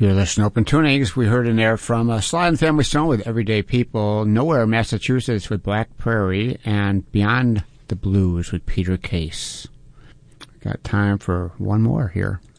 You're listening to Open Tunings. We heard in there from Sly and the Family Stone with Everyday People, Nowhere, Massachusetts with Black Prairie, and Beyond the Blues with Peter Case. Got time for one more here.